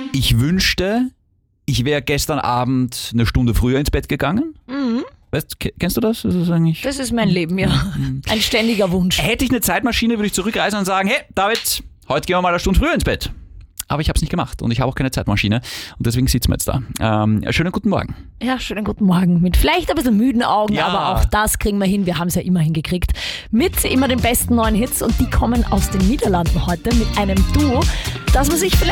Ich wünschte, ich wäre gestern Abend eine Stunde früher ins Bett gegangen. Weißt, kennst du das? Das ist mein Leben, ja. Ein ständiger Wunsch. Hätte ich eine Zeitmaschine, würde ich zurückreisen und sagen, hey David, heute gehen wir mal eine Stunde früher ins Bett. Aber ich habe es nicht gemacht und ich habe auch keine Zeitmaschine und deswegen sitzen wir jetzt da. Schönen guten Morgen. Ja, schönen guten Morgen. Mit vielleicht ein bisschen müden Augen, Ja. aber auch das kriegen wir hin. Wir haben es ja immer hingekriegt. Mit immer den besten neuen Hits und die kommen aus den Niederlanden heute mit einem Duo, das man sich vielleicht